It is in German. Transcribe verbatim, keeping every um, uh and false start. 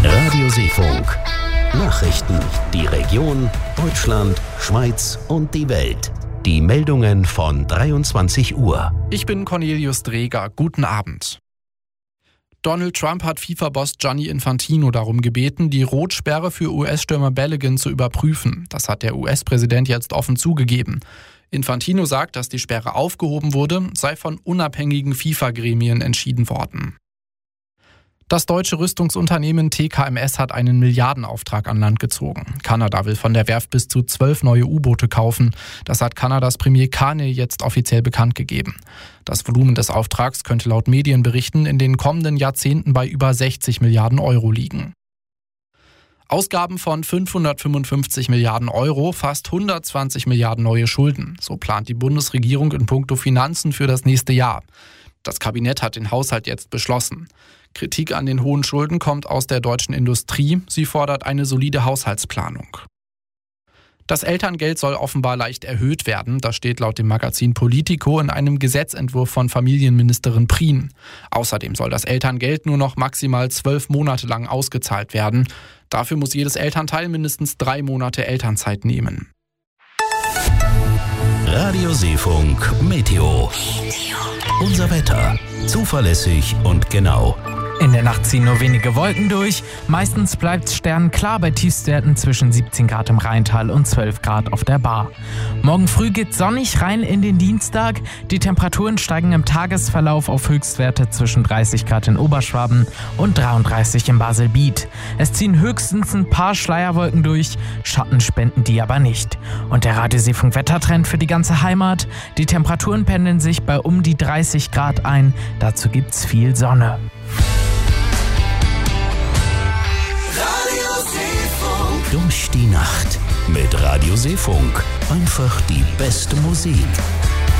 Radioseefunk. Nachrichten, die Region, Deutschland, Schweiz und die Welt. Die Meldungen von dreiundzwanzig Uhr. Ich bin Cornelius Dreger. Guten Abend. Donald Trump hat FIFA-Boss Gianni Infantino darum gebeten, die Rotsperre für U S-Stürmer Balogun zu überprüfen. Das hat der U S-Präsident jetzt offen zugegeben. Infantino sagt, dass die Sperre aufgehoben wurde, sei von unabhängigen FIFA-Gremien entschieden worden. Das deutsche Rüstungsunternehmen T K M S hat einen Milliardenauftrag an Land gezogen. Kanada will von der Werft bis zu zwölf neue U-Boote kaufen. Das hat Kanadas Premier Carney jetzt offiziell bekannt gegeben. Das Volumen des Auftrags könnte laut Medienberichten in den kommenden Jahrzehnten bei über sechzig Milliarden Euro liegen. Ausgaben von fünfhundertfünfundfünfzig Milliarden Euro, fast hundertzwanzig Milliarden neue Schulden. So plant die Bundesregierung in puncto Finanzen für das nächste Jahr. Das Kabinett hat den Haushalt jetzt beschlossen. Kritik an den hohen Schulden kommt aus der deutschen Industrie. Sie fordert eine solide Haushaltsplanung. Das Elterngeld soll offenbar leicht erhöht werden. Das steht laut dem Magazin Politico in einem Gesetzentwurf von Familienministerin Prien. Außerdem soll das Elterngeld nur noch maximal zwölf Monate lang ausgezahlt werden. Dafür muss jedes Elternteil mindestens drei Monate Elternzeit nehmen. Radioseefunk Meteo. Unser Wetter. Zuverlässig und genau. In der Nacht ziehen nur wenige Wolken durch. Meistens bleibt es sternenklar bei Tiefstwerten zwischen siebzehn Grad im Rheintal und zwölf Grad auf der Bar. Morgen früh geht's sonnig rein in den Dienstag. Die Temperaturen steigen im Tagesverlauf auf Höchstwerte zwischen dreißig Grad in Oberschwaben und dreiunddreißig in Baselbiet. Es ziehen höchstens ein paar Schleierwolken durch, Schatten spenden die aber nicht. Und der Radioseefunk-Wettertrend für die ganze Heimat. Die Temperaturen pendeln sich bei um die dreißig Grad ein. Dazu gibt's viel Sonne. Durch die Nacht mit Radioseefunk. Einfach die beste Musik.